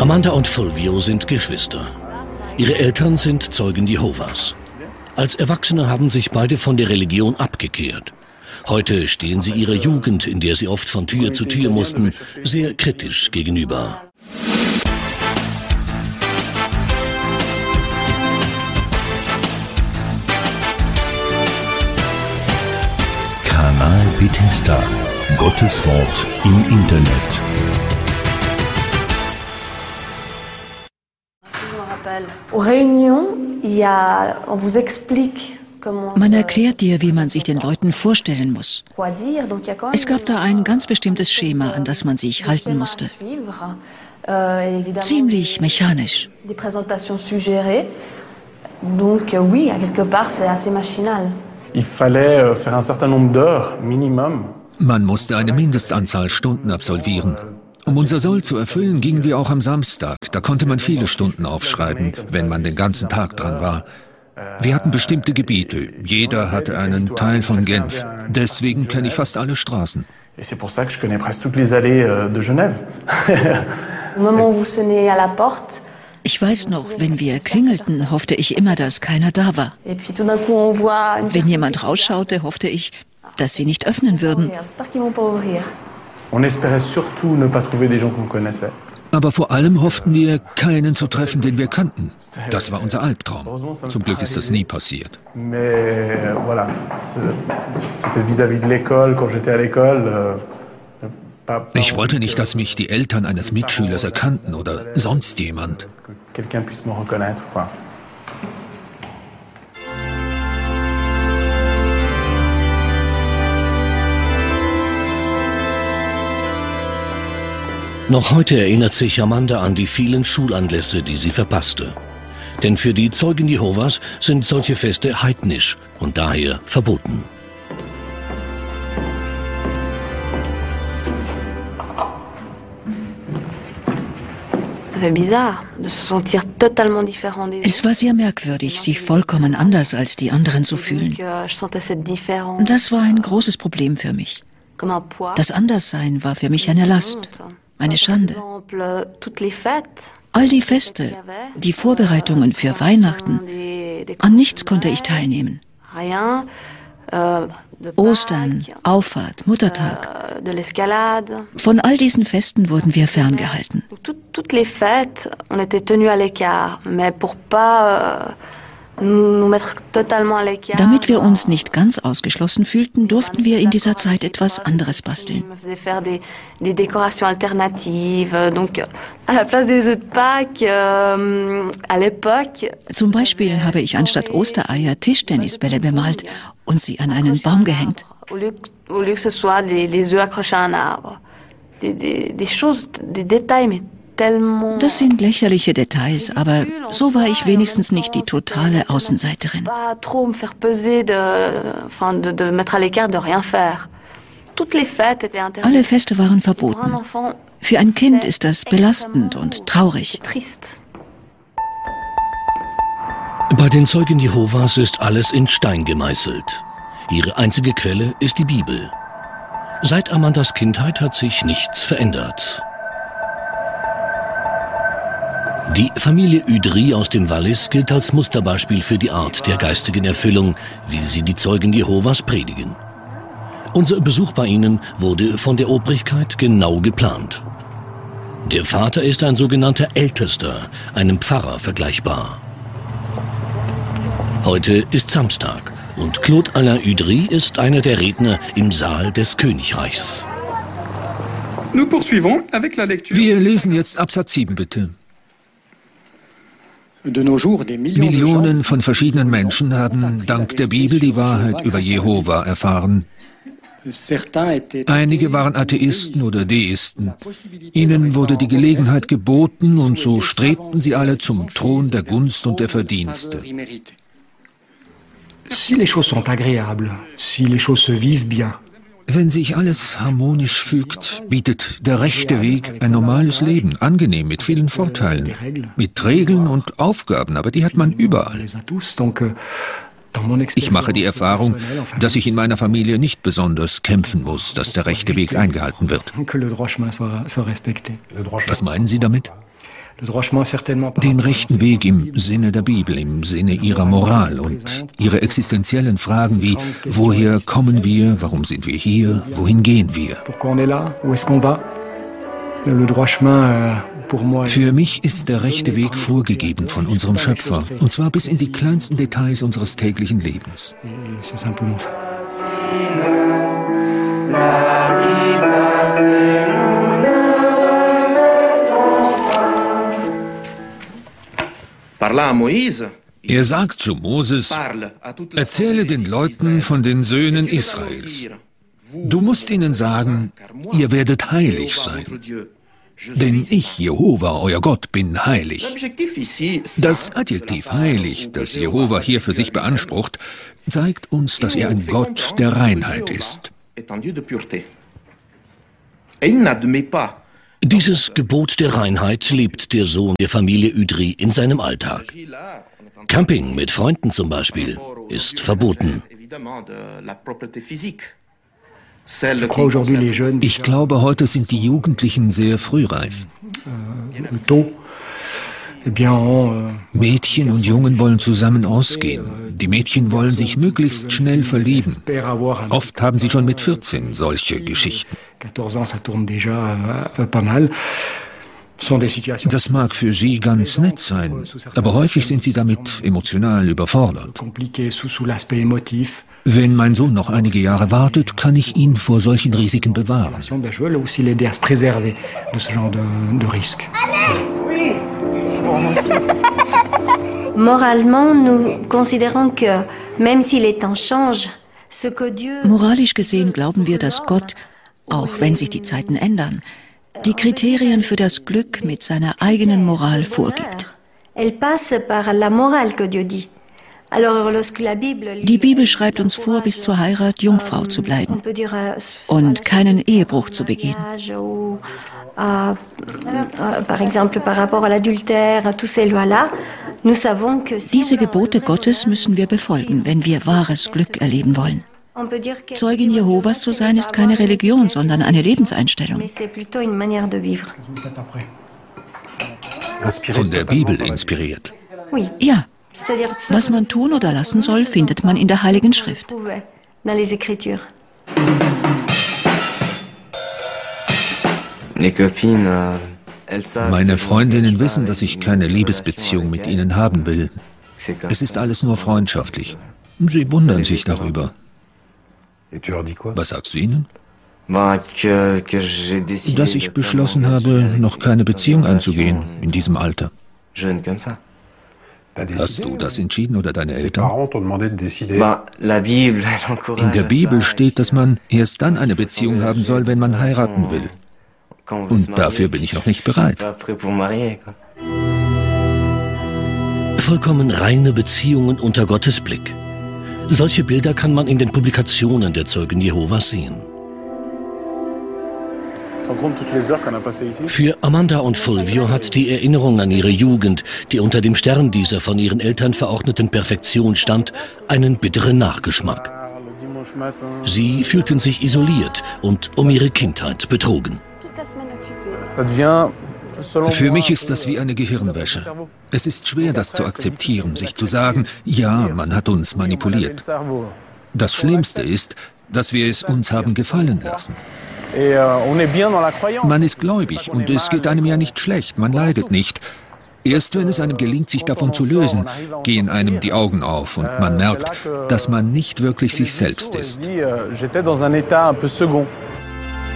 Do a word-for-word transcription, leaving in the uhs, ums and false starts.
Amanda und Fulvio sind Geschwister. Ihre Eltern sind Zeugen Jehovas. Als Erwachsene haben sich beide von der Religion abgekehrt. Heute stehen sie ihrer Jugend, in der sie oft von Tür zu Tür mussten, sehr kritisch gegenüber. Kanal Bethesda. Gottes Wort im Internet. Man erklärt dir, wie man sich den Leuten vorstellen muss. Es gab da ein ganz bestimmtes Schema, an das man sich halten musste. Ziemlich mechanisch. Man musste eine Mindestanzahl Stunden absolvieren. Um unser Soll zu erfüllen, gingen wir auch am Samstag. Da konnte man viele Stunden aufschreiben, wenn man den ganzen Tag dran war. Wir hatten bestimmte Gebiete. Jeder hatte einen Teil von Genf. Deswegen kenne ich fast alle Straßen. Ich weiß noch, wenn wir klingelten, hoffte ich immer, dass keiner da war. Wenn jemand rausschaute, hoffte ich, dass sie nicht öffnen würden. Aber vor allem hofften wir, keinen zu treffen, den wir kannten. Das war unser Albtraum. Zum Glück ist das nie passiert. Ich wollte nicht, dass mich die Eltern eines Mitschülers erkannten oder sonst jemand. Noch heute erinnert sich Amanda an die vielen Schulanlässe, die sie verpasste. Denn für die Zeugen Jehovas sind solche Feste heidnisch und daher verboten. Es war sehr merkwürdig, sich vollkommen anders als die anderen zu fühlen. Das war ein großes Problem für mich. Das Anderssein war für mich eine Last, eine Schande. All die Feste, die Vorbereitungen für Weihnachten, an nichts konnte ich teilnehmen. Ostern, Auffahrt, Muttertag. Von all diesen Festen wurden wir ferngehalten. Damit wir uns nicht ganz ausgeschlossen fühlten, durften wir in dieser Zeit etwas anderes basteln. Zum Beispiel habe ich anstatt Ostereier Tischtennisbälle bemalt und sie an einen Baum gehängt. Das sind lächerliche Details, aber so war ich wenigstens nicht die totale Außenseiterin. Alle Feste waren verboten. Für ein Kind ist das belastend und traurig. Bei den Zeugen Jehovas ist alles in Stein gemeißelt. Ihre einzige Quelle ist die Bibel. Seit Amandas Kindheit hat sich nichts verändert. Die Familie Udry aus dem Wallis gilt als Musterbeispiel für die Art der geistigen Erfüllung, wie sie die Zeugen Jehovas predigen. Unser Besuch bei ihnen wurde von der Obrigkeit genau geplant. Der Vater ist ein sogenannter Ältester, einem Pfarrer vergleichbar. Heute ist Samstag und Claude Alain Udry ist einer der Redner im Saal des Königreichs. Wir lesen jetzt Absatz sieben, bitte. Millionen von verschiedenen Menschen haben dank der Bibel die Wahrheit über Jehova erfahren. Einige waren Atheisten oder Deisten. Ihnen wurde die Gelegenheit geboten und so strebten sie alle zum Thron der Gunst und der Verdienste. Wenn sich alles harmonisch fügt, bietet der rechte Weg ein normales Leben, angenehm, mit vielen Vorteilen, mit Regeln und Aufgaben, aber die hat man überall. Ich mache die Erfahrung, dass ich in meiner Familie nicht besonders kämpfen muss, dass der rechte Weg eingehalten wird. Was meinen Sie damit? Den rechten Weg im Sinne der Bibel, im Sinne ihrer Moral und ihre existenziellen Fragen wie, woher kommen wir, warum sind wir hier, wohin gehen wir? Für mich ist der rechte Weg vorgegeben von unserem Schöpfer, und zwar bis in die kleinsten Details unseres täglichen Lebens. Er sagt zu Moses, erzähle den Leuten von den Söhnen Israels. Du musst ihnen sagen, ihr werdet heilig sein. Denn ich, Jehova, euer Gott, bin heilig. Das Adjektiv heilig, das Jehova hier für sich beansprucht, zeigt uns, dass er ein Gott der Reinheit ist. Dieses Gebot der Reinheit lebt der Sohn der Familie Udry in seinem Alltag. Camping mit Freunden zum Beispiel ist verboten. Ich glaube, heute sind die Jugendlichen sehr frühreif. Mädchen und Jungen wollen zusammen ausgehen. Die Mädchen wollen sich möglichst schnell verlieben. Oft haben sie schon mit vierzehn solche Geschichten. Das mag für sie ganz nett sein, aber häufig sind sie damit emotional überfordert. Wenn mein Sohn noch einige Jahre wartet, kann ich ihn vor solchen Risiken bewahren. Moralisch gesehen glauben wir, dass Gott, auch wenn sich die Zeiten ändern, die Kriterien für das Glück mit seiner eigenen Moral vorgibt. Die Bibel schreibt uns vor, bis zur Heirat Jungfrau zu bleiben und keinen Ehebruch zu begehen. Diese Gebote Gottes müssen wir befolgen, wenn wir wahres Glück erleben wollen. Zeugin Jehovas zu sein ist keine Religion, sondern eine Lebenseinstellung. Von der Bibel inspiriert. Ja. Was man tun oder lassen soll, findet man in der Heiligen Schrift. Meine Freundinnen wissen, dass ich keine Liebesbeziehung mit ihnen haben will. Es ist alles nur freundschaftlich. Sie wundern sich darüber. Was sagst du ihnen? Dass ich beschlossen habe, noch keine Beziehung einzugehen in diesem Alter. Hast du das entschieden oder deine Eltern? In der Bibel steht, dass man erst dann eine Beziehung haben soll, wenn man heiraten will. Und dafür bin ich noch nicht bereit. Vollkommen reine Beziehungen unter Gottes Blick. Solche Bilder kann man in den Publikationen der Zeugen Jehovas sehen. Für Amanda und Fulvio hat die Erinnerung an ihre Jugend, die unter dem Stern dieser von ihren Eltern verordneten Perfektion stand, einen bitteren Nachgeschmack. Sie fühlten sich isoliert und um ihre Kindheit betrogen. Für mich ist das wie eine Gehirnwäsche. Es ist schwer, das zu akzeptieren, sich zu sagen, ja, man hat uns manipuliert. Das Schlimmste ist, dass wir es uns haben gefallen lassen. Man ist gläubig und es geht einem ja nicht schlecht, man leidet nicht. Erst wenn es einem gelingt, sich davon zu lösen, gehen einem die Augen auf und man merkt, dass man nicht wirklich sich selbst ist.